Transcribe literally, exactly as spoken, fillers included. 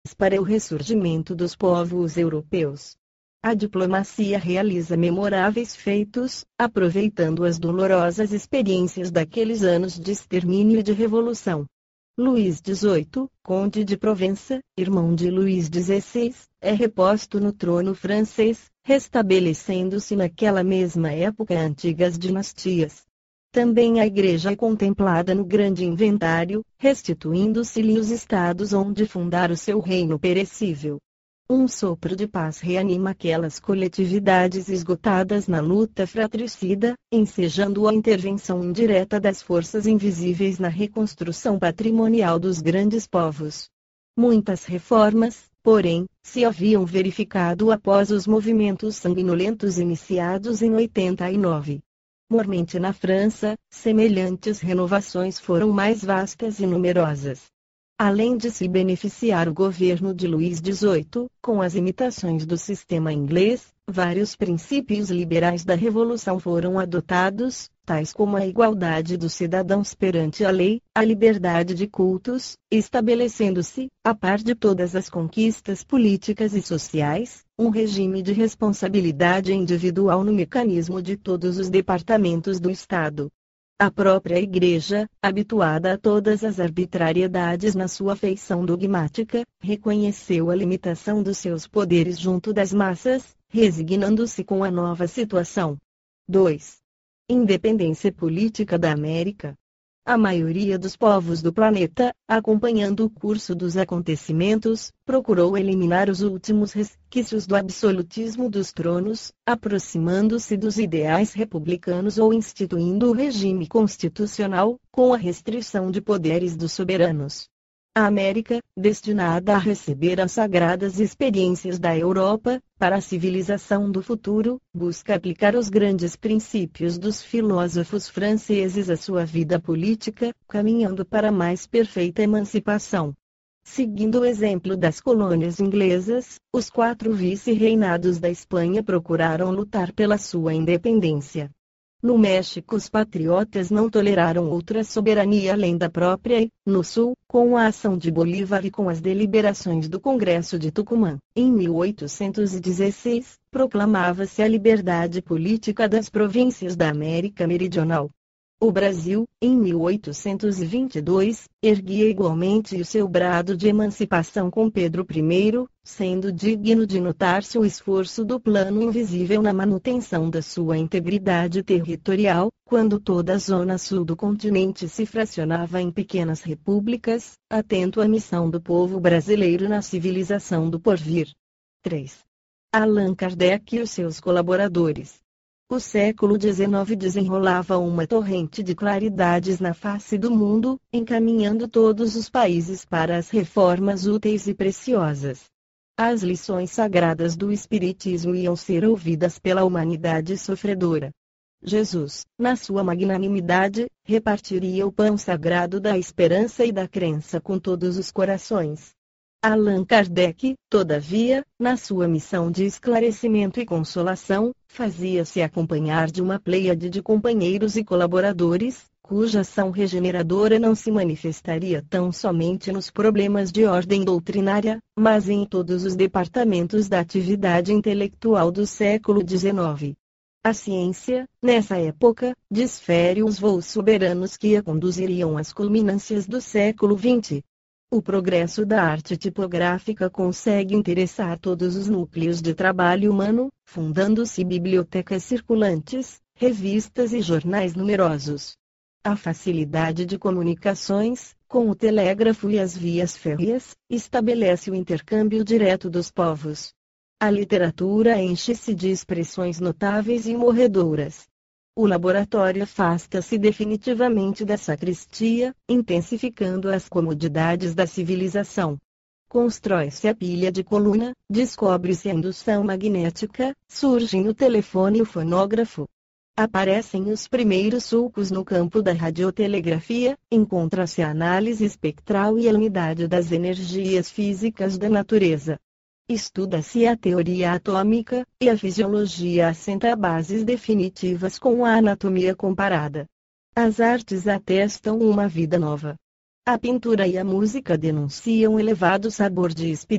para o ressurgimento dos povos europeus. A diplomacia realiza memoráveis feitos, aproveitando as dolorosas experiências daqueles anos de extermínio e de revolução. Luís dezoito, conde de Provença, irmão de Luís dezesseis, é reposto no trono francês, restabelecendo-se naquela mesma época antigas dinastias. Também a Igreja é contemplada no grande inventário, restituindo-se-lhe os estados onde fundar o seu reino perecível. Um sopro de paz reanima aquelas coletividades esgotadas na luta fratricida, ensejando a intervenção indireta das forças invisíveis na reconstrução patrimonial dos grandes povos. Muitas reformas, porém, se haviam verificado após os movimentos sanguinolentos iniciados em oitenta e nove. Mormente na França, semelhantes renovações foram mais vastas e numerosas. Além de se beneficiar o governo de Luís dezoito, com as imitações do sistema inglês, vários princípios liberais da Revolução foram adotados, tais como a igualdade dos cidadãos perante a lei, a liberdade de cultos, estabelecendo-se, a par de todas as conquistas políticas e sociais, um regime de responsabilidade individual no mecanismo de todos os departamentos do Estado. A própria Igreja, habituada a todas as arbitrariedades na sua feição dogmática, reconheceu a limitação dos seus poderes junto das massas, resignando-se com a nova situação. dois. Independência política da América. A maioria dos povos do planeta, acompanhando o curso dos acontecimentos, procurou eliminar os últimos resquícios do absolutismo dos tronos, aproximando-se dos ideais republicanos ou instituindo o regime constitucional, com a restrição de poderes dos soberanos. A América, destinada a receber as sagradas experiências da Europa, para a civilização do futuro, busca aplicar os grandes princípios dos filósofos franceses à sua vida política, caminhando para a mais perfeita emancipação. Seguindo o exemplo das colônias inglesas, os quatro vice-reinados da Espanha procuraram lutar pela sua independência. No México, os patriotas não toleraram outra soberania além da própria e, no Sul, com a ação de Bolívar e com as deliberações do Congresso de Tucumã, em mil oitocentos e dezesseis, proclamava-se a liberdade política das províncias da América Meridional. O Brasil, em mil oitocentos e vinte e dois, erguia igualmente o seu brado de emancipação com Pedro I, sendo digno de notar-se o esforço do plano invisível na manutenção da sua integridade territorial, quando toda a zona sul do continente se fracionava em pequenas repúblicas, atento à missão do povo brasileiro na civilização do porvir. três. Allan Kardec e os seus colaboradores. O século dezenove desenrolava uma torrente de claridades na face do mundo, encaminhando todos os países para as reformas úteis e preciosas. As lições sagradas do Espiritismo iam ser ouvidas pela humanidade sofredora. Jesus, na sua magnanimidade, repartiria o pão sagrado da esperança e da crença com todos os corações. Allan Kardec, todavia, na sua missão de esclarecimento e consolação, fazia-se acompanhar de uma pleiade de companheiros e colaboradores, cuja ação regeneradora não se manifestaria tão somente nos problemas de ordem doutrinária, mas em todos os departamentos da atividade intelectual do século dezenove. A ciência, nessa época, desfere os voos soberanos que a conduziriam às culminâncias do século vinte. O progresso da arte tipográfica consegue interessar todos os núcleos de trabalho humano, fundando-se bibliotecas circulantes, revistas e jornais numerosos. A facilidade de comunicações, com o telégrafo e as vias férreas, estabelece o intercâmbio direto dos povos. A literatura enche-se de expressões notáveis e morredoras. O laboratório afasta-se definitivamente da sacristia, intensificando as comodidades da civilização. Constrói-se a pilha de coluna, descobre-se a indução magnética, surgem o telefone e o fonógrafo. Aparecem os primeiros sulcos no campo da radiotelegrafia, encontra-se a análise espectral e a unidade das energias físicas da natureza. Estuda-se a teoria atômica, e a fisiologia assenta bases definitivas com a anatomia comparada. As artes atestam uma vida nova. A pintura e a música denunciam elevado sabor de espírito.